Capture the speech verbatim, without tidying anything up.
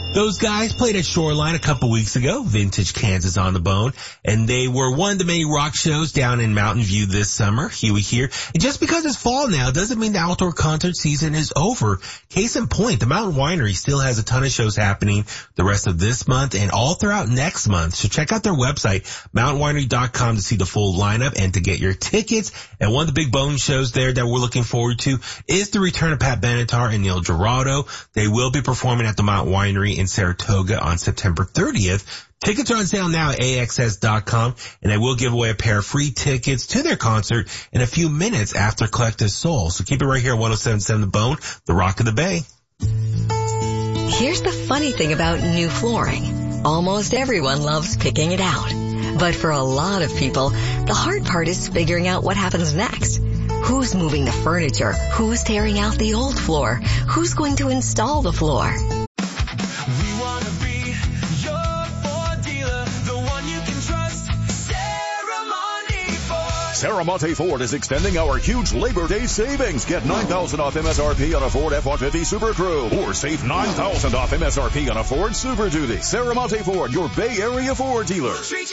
Those guys played at Shoreline a couple weeks ago, Vintage Kansas on the Bone, and they were one of the many rock shows down in Mountain View this summer. Huey here. And just because it's fall now doesn't mean the outdoor concert season is over. Case in point, the Mountain Winery still has a ton of shows happening the rest of this month and all throughout next month. So check out their website, mountain winery dot com, to see the full lineup and to get your tickets. And one of the big Bone shows there that we're looking forward to is the return of Pat Benatar and Neil Giraldo. They will be performing at the Mountain Winery in Saratoga on September thirtieth. Tickets are on sale now at A X S dot com, and they will give away a pair of free tickets to their concert in a few minutes after Collective Soul. So keep it right here at one oh seven point seven The Bone, the Rock of the Bay. Here's the funny thing about new flooring. Almost everyone loves picking it out. But for a lot of people, the hard part is figuring out what happens next. Who's moving the furniture? Who's tearing out the old floor? Who's going to install the floor? We want to be your Ford dealer, the one you can trust. Saramonte Ford. Saramonte Ford is extending our huge Labor Day savings. Get nine thousand dollars off M S R P on a Ford F one fifty Super Crew, or save nine thousand dollars off M S R P on a Ford Super Duty. Saramonte Ford, your Bay Area Ford dealer.